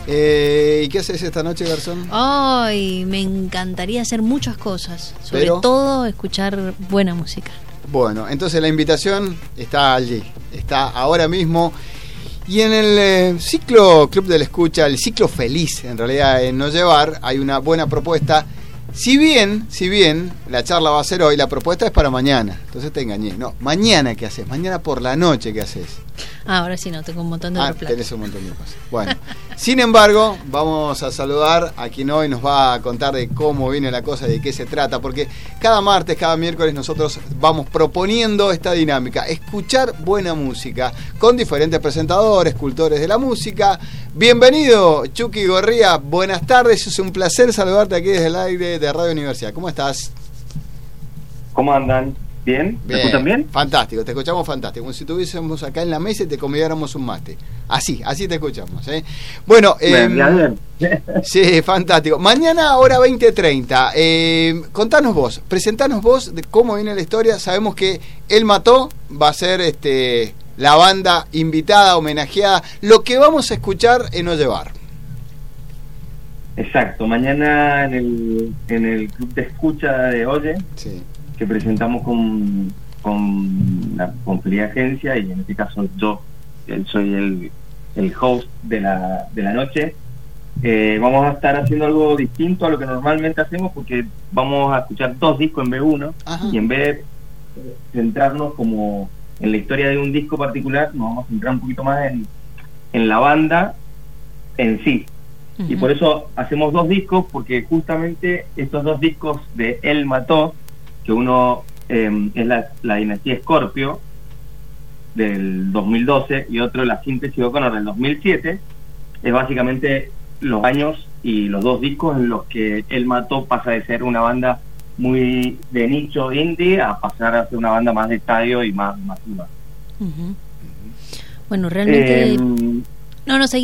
¿Y qué haces esta noche, Garzón? Ay, me encantaría hacer muchas cosas, sobre todo escuchar buena música. Bueno, entonces la invitación está allí, está ahora mismo. Y en el ciclo Club de la Escucha, el ciclo feliz, en realidad, en No Llevar, hay una buena propuesta. Si bien la charla va a ser hoy, la propuesta es para mañana. Entonces te engañé. No, mañana ¿qué haces? Mañana por la noche ¿qué haces? Ahora sí no, tengo un montón de otros platos. Tenés un montón de cosas. Bueno, sin embargo, vamos a saludar a quien hoy nos va a contar de cómo viene la cosa y de qué se trata, porque cada martes, cada miércoles nosotros vamos proponiendo esta dinámica, escuchar buena música con diferentes presentadores, cultores de la música. Bienvenido, Chucky Gorría, buenas tardes, es un placer saludarte aquí desde el aire de Radio Universidad. ¿Cómo estás? ¿Cómo andan? ¿Bien? ¿Me escuchan bien? Fantástico, te escuchamos fantástico, como si estuviésemos acá en la mesa y te convidáramos un mate. Así te escuchamos, ¿eh? Bueno, bien. Sí, fantástico. Mañana, hora 20:30. Contanos vos, presentanos vos de cómo viene la historia. Sabemos que El Mató va a ser la banda invitada, homenajeada. Lo que vamos a escuchar en No Llevar. Exacto, mañana en el Club de Escucha de Oye, sí, que presentamos con Feliz Agencia, y en este caso yo soy el host de la noche. Vamos a estar haciendo algo distinto a lo que normalmente hacemos, porque vamos a escuchar 2 discos en vez de uno. Ajá. Y en vez de centrarnos como en la historia de un disco particular, nos vamos a centrar un poquito más en la banda en sí. Uh-huh. Y por eso hacemos 2 discos, porque justamente estos 2 discos de El Mató, que uno es la dinastía Scorpio del 2012 y otro la síntesis O'Connor del 2007, es básicamente los años y los 2 discos en los que El Mató pasa de ser una banda muy de nicho indie a pasar a ser una banda más de estadio y más masiva. Uh-huh. Bueno, realmente no seguí.